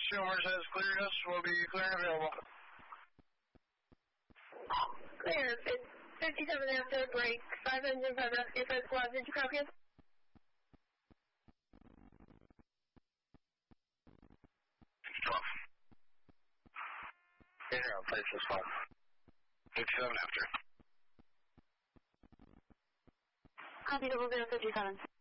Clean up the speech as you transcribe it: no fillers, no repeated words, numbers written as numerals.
Schumer says cleared us. We'll be clear and available. Clear. It's 57 after break. 5 engine, 5 rescue, 5 squad. Did you copy us? Here, I'll place this phone. 57 after. Copy 0057.